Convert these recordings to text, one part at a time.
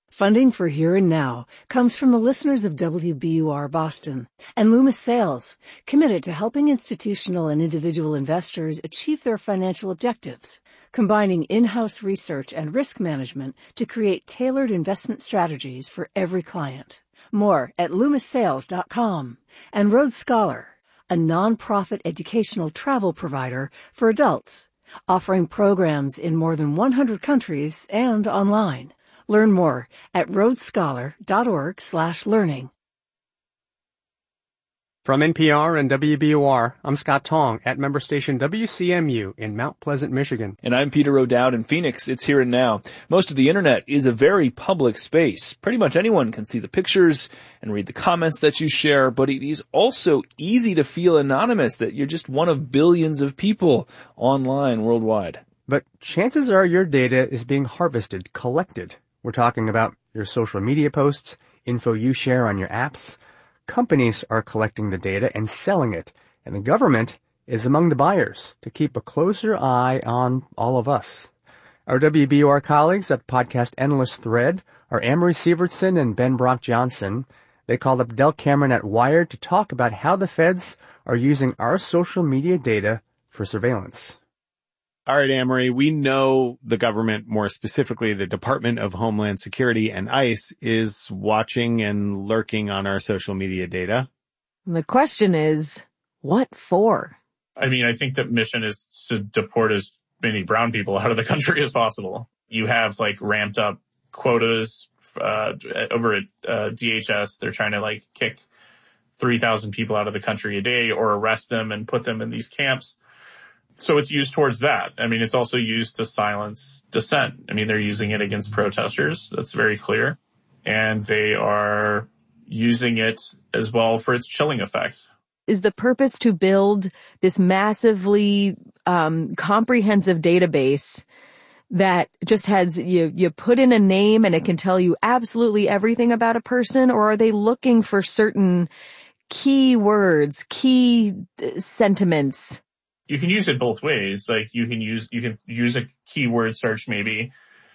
Funding for Here and Now comes from the listeners of WBUR Boston and Loomis Sales, committed to helping institutional and individual investors achieve their financial objectives, combining in-house research and risk management to create tailored investment strategies for every client. More at LoomisSales.com. And Rhodes Scholar, a nonprofit educational travel provider for adults, offering programs in more than 100 countries and online. Learn more at rhodesscholar.org/learning. From NPR and WBUR, I'm Scott Tong at member station WCMU in Mount Pleasant, Michigan. And I'm Peter O'Dowd in Phoenix. It's Here and Now. Most of the internet is a very public space. Pretty much anyone can see the pictures and read the comments that you share, but it is also easy to feel anonymous, that you're just one of billions of people online worldwide. But chances are your data is being harvested, collected. We're talking about your social media posts, info you share on your apps. Companies are collecting the data and selling it, and the government is among the buyers to keep a closer eye on all of us. Our WBUR colleagues at Podcast Endless Thread are Amory Sievertson and Ben Brock Johnson. They called up Del Cameron at Wired to talk about how the feds are using our social media data for surveillance. All right, Amory, we know the government, more specifically the Department of Homeland Security and ICE, is watching and lurking on our social media data. And the question is, what for? I mean, I think the mission is to deport as many brown people out of the country as possible. You have ramped up quotas over at DHS. They're trying to kick 3,000 people out of the country a day or arrest them and put them in these camps. So it's used towards that. I mean, it's also used to silence dissent. I mean, they're using it against protesters. That's very clear. And they are using it as well for its chilling effect. Is the purpose to build this massively comprehensive database that just has, you put in a name and it can tell you absolutely everything about a person? Or are they looking for certain key words, key sentiments? You can use it both ways. You can use a keyword search maybe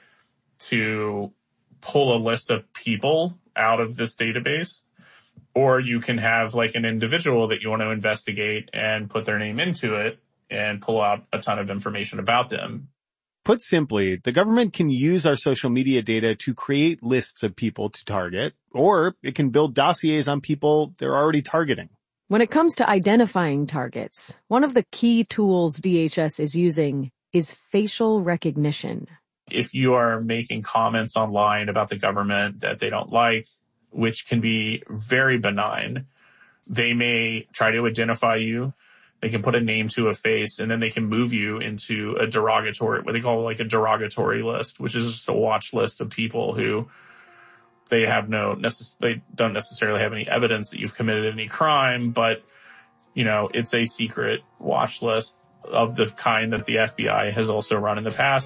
to pull a list of people out of this database, or you can have an individual that you want to investigate and put their name into it and pull out a ton of information about them. Put simply, the government can use our social media data to create lists of people to target, or it can build dossiers on people they're already targeting. When it comes to identifying targets, one of the key tools DHS is using is facial recognition. If you are making comments online about the government that they don't like, which can be very benign, they may try to identify you. They can put a name to a face, and then they can move you into a derogatory, what they call a derogatory list, which is just a watch list of people who they don't necessarily have any evidence that you've committed any crime, but, it's a secret watch list of the kind that the FBI has also run in the past.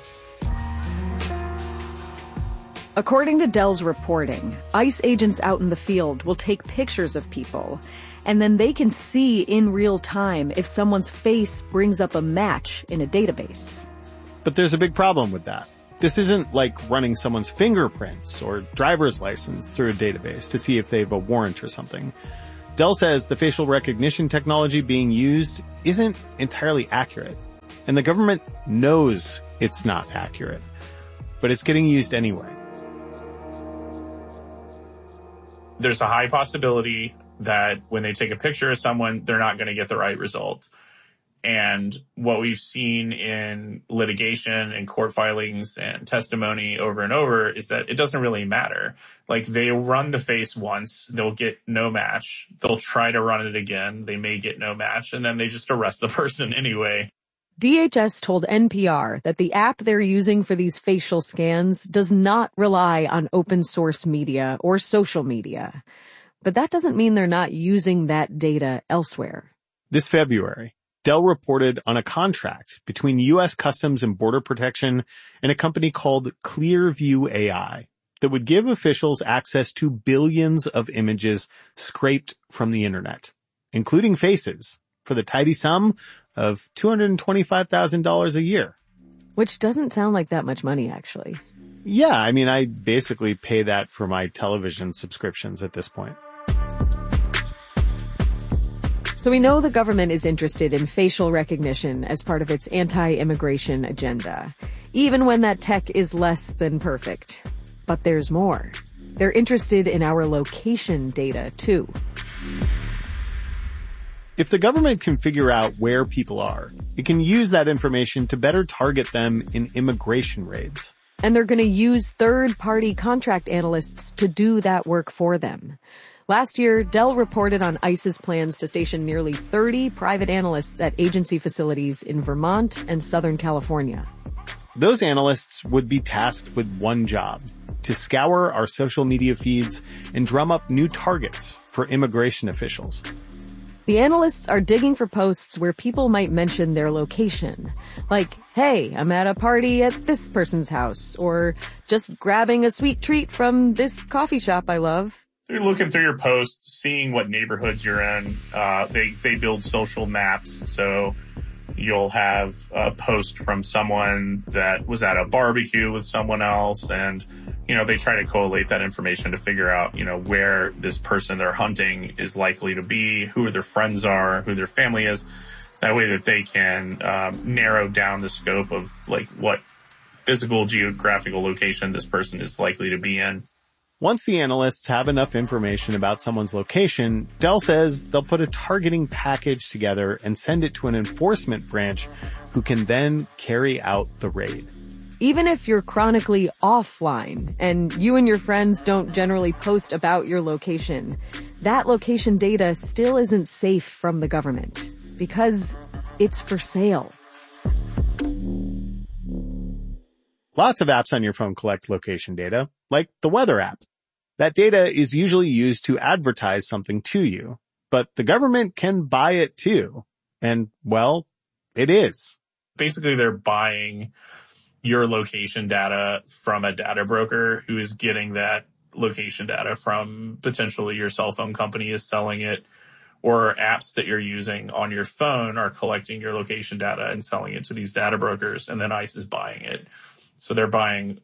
According to Dell's reporting, ICE agents out in the field will take pictures of people, and then they can see in real time if someone's face brings up a match in a database. But there's a big problem with that. This isn't like running someone's fingerprints or driver's license through a database to see if they have a warrant or something. Dell says the facial recognition technology being used isn't entirely accurate, and the government knows it's not accurate, but it's getting used anyway. There's a high possibility that when they take a picture of someone, they're not going to get the right result. And what we've seen in litigation and court filings and testimony over and over is that it doesn't really matter. They run the face once, they'll get no match. They'll try to run it again. They may get no match, and then they just arrest the person anyway. DHS told NPR that the app they're using for these facial scans does not rely on open source media or social media. But that doesn't mean they're not using that data elsewhere. This February, Dell reported on a contract between U.S. Customs and Border Protection and a company called Clearview AI that would give officials access to billions of images scraped from the internet, including faces, for the tidy sum of $225,000 a year. Which doesn't sound like that much money, actually. Yeah, I mean, I basically pay that for my television subscriptions at this point. So we know the government is interested in facial recognition as part of its anti-immigration agenda, even when that tech is less than perfect. But there's more. They're interested in our location data, too. If the government can figure out where people are, it can use that information to better target them in immigration raids. And they're going to use third-party contract analysts to do that work for them. Last year, Dell reported on ICE's plans to station nearly 30 private analysts at agency facilities in Vermont and Southern California. Those analysts would be tasked with one job: to scour our social media feeds and drum up new targets for immigration officials. The analysts are digging for posts where people might mention their location. Like, hey, I'm at a party at this person's house, or just grabbing a sweet treat from this coffee shop I love. They're looking through your posts, seeing what neighborhoods you're in. They build social maps, so you'll have a post from someone that was at a barbecue with someone else, and they try to collate that information to figure out, where this person they're hunting is likely to be, who their friends are, who their family is. That way that they can narrow down the scope of what physical geographical location this person is likely to be in. Once the analysts have enough information about someone's location, Dell says they'll put a targeting package together and send it to an enforcement branch who can then carry out the raid. Even if you're chronically offline and you and your friends don't generally post about your location, that location data still isn't safe from the government because it's for sale. Lots of apps on your phone collect location data, like the weather app. That data is usually used to advertise something to you, but the government can buy it too. And, well, it is. Basically, they're buying your location data from a data broker who is getting that location data from potentially your cell phone company is selling it, or apps that you're using on your phone are collecting your location data and selling it to these data brokers, and then ICE is buying it. So they're buying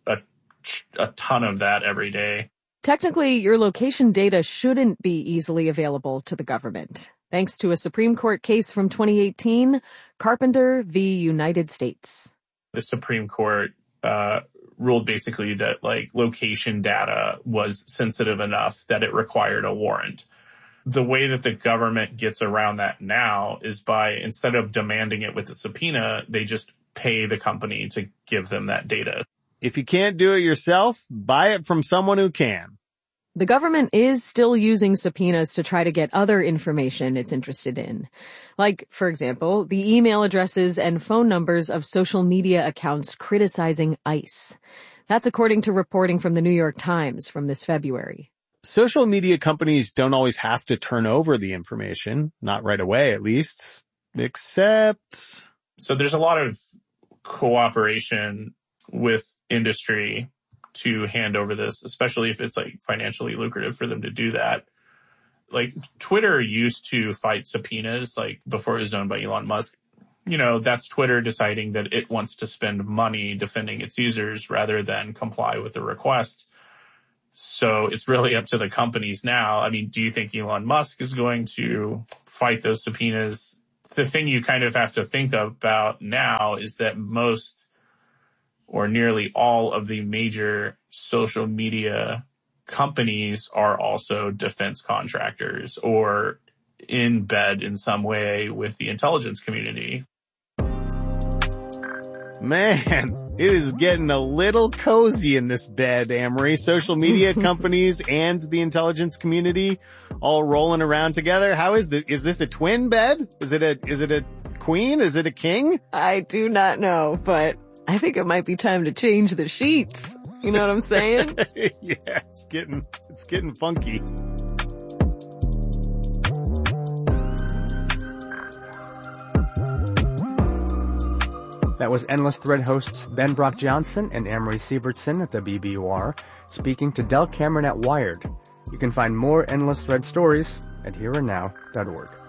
a ton of that every day. Technically, your location data shouldn't be easily available to the government, thanks to a Supreme Court case from 2018, Carpenter v. United States. The Supreme Court ruled basically that location data was sensitive enough that it required a warrant. The way that the government gets around that now is by, instead of demanding it with a subpoena, they just pay the company to give them that data. If you can't do it yourself, buy it from someone who can. The government is still using subpoenas to try to get other information it's interested in. Like, for example, the email addresses and phone numbers of social media accounts criticizing ICE. That's according to reporting from the New York Times from this February. Social media companies don't always have to turn over the information, not right away at least, except... So there's a lot of cooperation with industry to hand over this, especially if it's financially lucrative for them to do that. Twitter used to fight subpoenas before it was owned by Elon Musk. That's Twitter deciding that it wants to spend money defending its users rather than comply with the request. So it's really up to the companies now. I mean, do you think Elon Musk is going to fight those subpoenas? The thing you kind of have to think about now is that most or nearly all of the major social media companies are also defense contractors or in bed in some way with the intelligence community. Man, it is getting a little cozy in this bed, Amory. Social media companies and the intelligence community all rolling around together. How is this? Is this a twin bed? Is it a queen? Is it a king? I do not know, but I think it might be time to change the sheets. You know what I'm saying? Yeah, it's getting funky. That was Endless Thread hosts Ben Brock Johnson and Amory Sievertson at WBUR speaking to Del Cameron at Wired. You can find more Endless Thread stories at hereandnow.org.